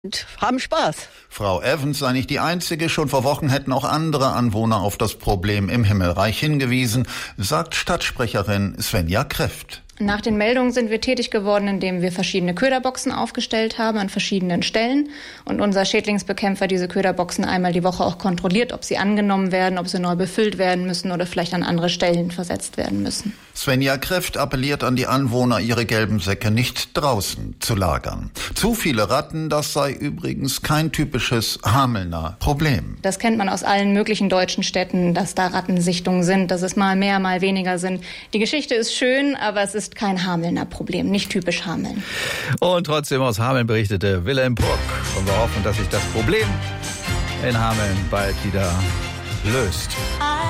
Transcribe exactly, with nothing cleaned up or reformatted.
und haben Spaß. Frau Evans sei nicht die Einzige. Schon vor Wochen hätten auch andere Anwohner auf das Problem im Himmelreich hingewiesen, sagt Stadtsprecherin Svenja Kreft. Nach den Meldungen sind wir tätig geworden, indem wir verschiedene Köderboxen aufgestellt haben an verschiedenen Stellen und unser Schädlingsbekämpfer diese Köderboxen einmal die Woche auch kontrolliert, ob sie angenommen werden, ob sie neu befüllt werden müssen oder vielleicht an andere Stellen versetzt werden müssen. Svenja Kreft appelliert an die Anwohner, ihre gelben Säcke nicht draußen zu lagern. Zu viele Ratten, das sei übrigens kein typisches Hamelner Problem. Das kennt man aus allen möglichen deutschen Städten, dass da Rattensichtungen sind, dass es mal mehr, mal weniger sind. Die Geschichte ist schön, aber es ist kein Hamelner Problem, nicht typisch Hameln. Und trotzdem aus Hameln berichtete Wilhelm Bruck. Und wir hoffen, dass sich das Problem in Hameln bald wieder löst.